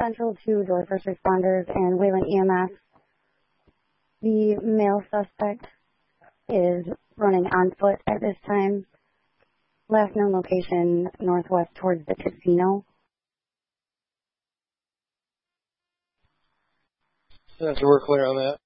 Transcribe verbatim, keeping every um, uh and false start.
Central to Door First Responders and Wayland E M S. The male suspect is running on foot at this time. Last known location, northwest towards the casino. Yeah, so we're clear on that.